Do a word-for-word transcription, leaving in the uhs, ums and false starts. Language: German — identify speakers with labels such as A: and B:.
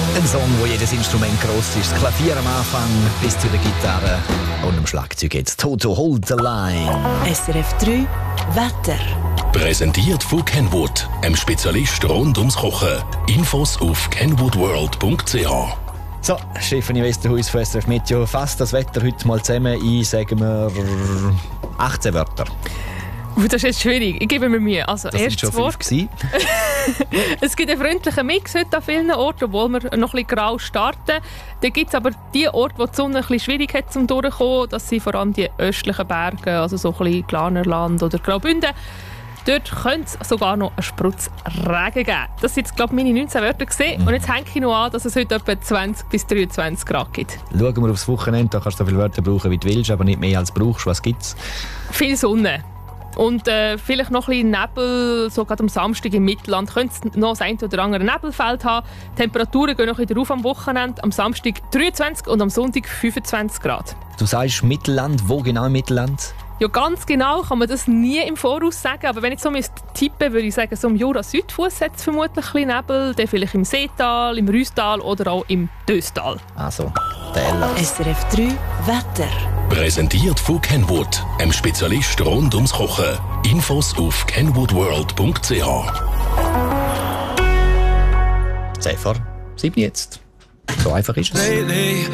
A: Ein Song, wo jedes Instrument gross ist. Das Klavier am Anfang bis zu der Gitarre und dem Schlagzeug jetzt. Toto, hold the line.
B: S R F drei Wetter.
C: Präsentiert von Kenwood, einem Spezialist rund ums Kochen. Infos auf kenwood world punkt c h.
A: So, Stefanie Westerhuis von S R F Meteo. Fasst das Wetter heute mal zusammen in, sagen wir, achtzehn Wörter.
D: Uh, das ist jetzt schwierig. Ich gebe mir Mühe. Also,
A: Das sind
D: erstes
A: schon
D: Wort.
A: fünf.
D: Es gibt einen freundlichen Mix heute an vielen Orten, obwohl wir noch ein bisschen grau starten. Dann gibt es aber die Orte, wo die Sonne ein bisschen schwierig hat zum Durchkommen. Das sind vor allem die östlichen Berge, also so ein bisschen Glanerland oder Graubünden. Dort könnte es sogar noch einen Sprutz Regen geben. Das sind jetzt, glaube ich, meine neunzehn Wörter gesehen. Mhm. Und jetzt hänge ich noch an, dass es heute etwa zwanzig bis dreiundzwanzig Grad gibt.
A: Schauen wir aufs Wochenende. Da kannst du so viele Wörter brauchen, wie du willst, aber nicht mehr als du brauchst. Was gibt's?
D: Viel Sonne. Und äh, vielleicht noch ein bisschen Nebel, so gerade am Samstag im Mittelland. Könnte es noch das ein oder andere Nebelfeld haben. Die Temperaturen gehen noch wieder auf am Wochenende. Am Samstag dreiundzwanzig und am Sonntag fünfundzwanzig Grad.
A: Du sagst Mittelland. Wo genau im Mittelland?
D: Ja, ganz genau kann man das nie im Voraus sagen. Aber wenn ich so müsste tippen, würde ich sagen, so im Jura-Südfuss hat es vermutlich ein bisschen Nebel. Dann vielleicht im Seetal, im Rüstal oder auch im Döstal.
A: Also, der Ella.
B: S R F drei Wetter.
C: Präsentiert von Kenwood, einem Spezialist rund ums Kochen. Infos auf kenwood world punkt c h.
A: zehn vor sieben jetzt. So einfach ist es.